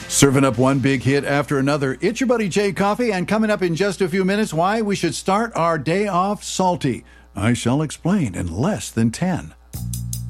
Serving up one big hit after another. It's your buddy Jay Coffee, and coming up in just a few minutes, why we should start our day off salty. I shall explain in less than 10.